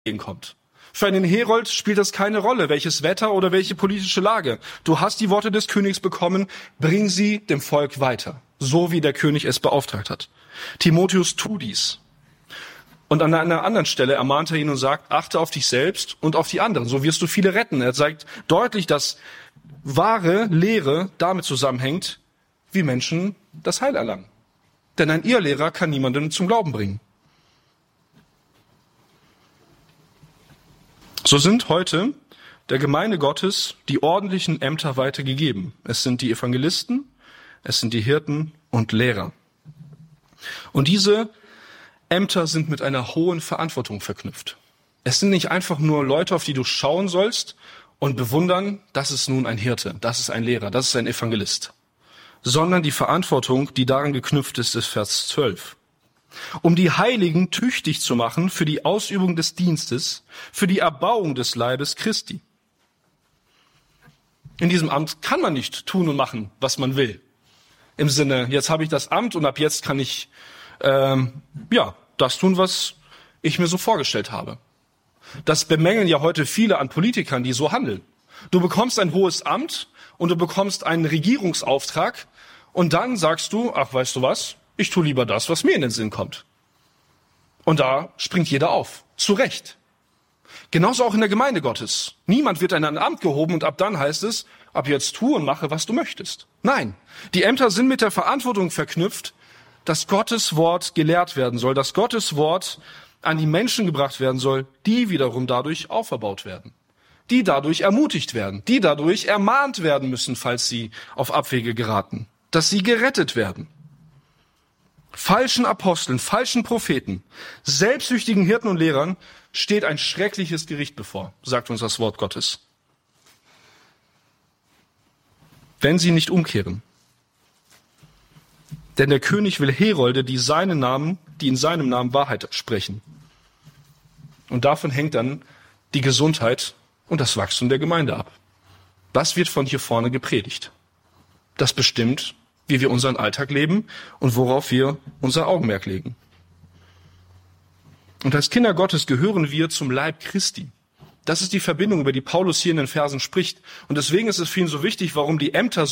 entgegenkommt. Für einen Herold spielt das keine Rolle, welches Wetter oder welche politische Lage. Du hast die Worte des Königs bekommen, bring sie dem Volk weiter, so wie der König es beauftragt hat. Timotheus, tu dies. Und an einer anderen Stelle ermahnt er ihn und sagt, achte auf dich selbst und auf die anderen, so wirst du viele retten. Er zeigt deutlich, dass wahre Lehre damit zusammenhängt, wie Menschen das Heil erlangen. Denn ein Irrlehrer kann niemanden zum Glauben bringen. So sind heute der Gemeinde Gottes die ordentlichen Ämter weitergegeben. Es sind die Evangelisten, es sind die Hirten und Lehrer. Und diese Ämter sind mit einer hohen Verantwortung verknüpft. Es sind nicht einfach nur Leute, auf die du schauen sollst und bewundern, das ist nun ein Hirte, das ist ein Lehrer, das ist ein Evangelist. Sondern die Verantwortung, die daran geknüpft ist, ist Vers 12. Um die Heiligen tüchtig zu machen für die Ausübung des Dienstes, für die Erbauung des Leibes Christi. In diesem Amt kann man nicht tun und machen, was man will. Im Sinne, jetzt habe ich das Amt und ab jetzt kann ich das tun, was ich mir so vorgestellt habe. Das bemängeln ja heute viele an Politikern, die so handeln. Du bekommst ein hohes Amt und du bekommst einen Regierungsauftrag und dann sagst du, ach, weißt du was? Ich tue lieber das, was mir in den Sinn kommt. Und da springt jeder auf. Zu Recht. Genauso auch in der Gemeinde Gottes. Niemand wird in ein Amt gehoben und ab dann heißt es, ab jetzt tu und mache, was du möchtest. Nein, die Ämter sind mit der Verantwortung verknüpft, dass Gottes Wort gelehrt werden soll, dass Gottes Wort an die Menschen gebracht werden soll, die wiederum dadurch auferbaut werden, die dadurch ermutigt werden, die dadurch ermahnt werden müssen, falls sie auf Abwege geraten, dass sie gerettet werden. Falschen Aposteln, falschen Propheten, selbstsüchtigen Hirten und Lehrern steht ein schreckliches Gericht bevor, sagt uns das Wort Gottes. Wenn sie nicht umkehren. Denn der König will Herolde, die in seinem Namen Wahrheit sprechen. Und davon hängt dann die Gesundheit und das Wachstum der Gemeinde ab. Was wird von hier vorne gepredigt? Das bestimmt, wie wir unseren Alltag leben und worauf wir unser Augenmerk legen. Und als Kinder Gottes gehören wir zum Leib Christi. Das ist die Verbindung, über die Paulus hier in den Versen spricht. Und deswegen ist es für ihn so wichtig, warum die Ämter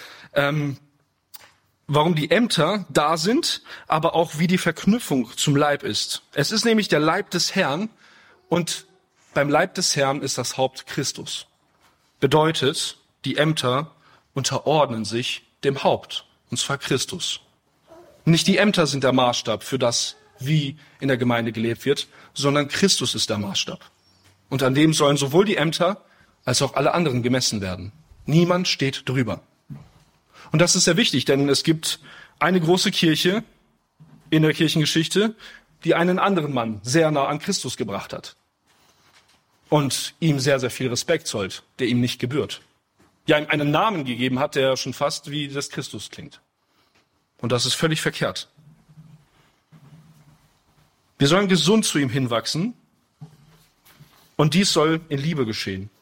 da sind, aber auch wie die Verknüpfung zum Leib ist. Es ist nämlich der Leib des Herrn und beim Leib des Herrn ist das Haupt Christus. Bedeutet, die Ämter unterordnen sich dem Haupt, und zwar Christus. Nicht die Ämter sind der Maßstab für das, wie in der Gemeinde gelebt wird, sondern Christus ist der Maßstab. Und an dem sollen sowohl die Ämter als auch alle anderen gemessen werden. Niemand steht drüber. Und das ist sehr wichtig, denn es gibt eine große Kirche in der Kirchengeschichte, die einen anderen Mann sehr nah an Christus gebracht hat und ihm sehr, sehr viel Respekt zollt, der ihm nicht gebührt. Ja, ihm einen Namen gegeben hat, der schon fast wie das Christus klingt. Und das ist völlig verkehrt. Wir sollen gesund zu ihm hinwachsen und dies soll in Liebe geschehen.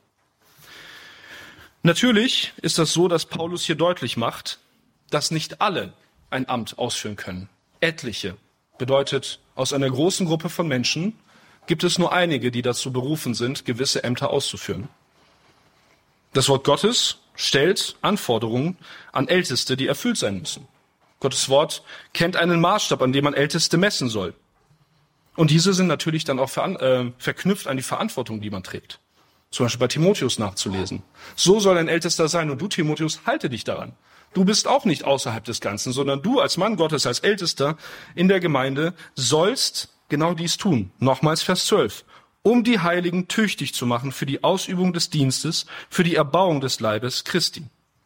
Natürlich ist das so, dass Paulus hier deutlich macht, dass nicht alle ein Amt ausführen können. Etliche bedeutet, aus einer großen Gruppe von Menschen gibt es nur einige, die dazu berufen sind, gewisse Ämter auszuführen. Das Wort Gottes stellt Anforderungen an Älteste, die erfüllt sein müssen. Gottes Wort kennt einen Maßstab, an dem man Älteste messen soll. Und diese sind natürlich dann auch verknüpft an die Verantwortung, die man trägt. Zum Beispiel bei Timotheus nachzulesen. So soll ein Ältester sein und du, Timotheus, halte dich daran. Du bist auch nicht außerhalb des Ganzen, sondern du als Mann Gottes, als Ältester in der Gemeinde sollst genau dies tun. Nochmals Vers 12. Um die Heiligen tüchtig zu machen für die Ausübung des Dienstes, für die Erbauung des Leibes Christi.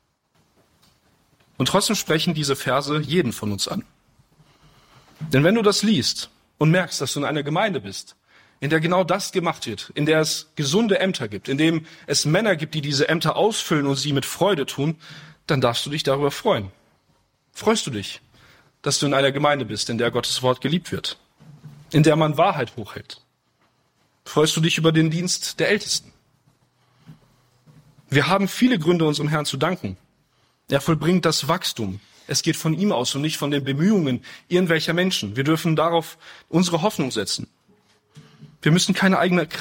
Und trotzdem sprechen diese Verse jeden von uns an. Denn wenn du das liest und merkst, dass du in einer Gemeinde bist, in der genau das gemacht wird, in der es gesunde Ämter gibt, in dem es Männer gibt, die diese Ämter ausfüllen und sie mit Freude tun, dann darfst du dich darüber freuen. Freust du dich, dass du in einer Gemeinde bist, in der Gottes Wort geliebt wird, in der man Wahrheit hochhält? Freust du dich über den Dienst der Ältesten? Wir haben viele Gründe, unserem Herrn zu danken. Er vollbringt das Wachstum. Es geht von ihm aus und nicht von den Bemühungen irgendwelcher Menschen. Wir dürfen darauf unsere Hoffnung setzen. Wir müssen keine eigene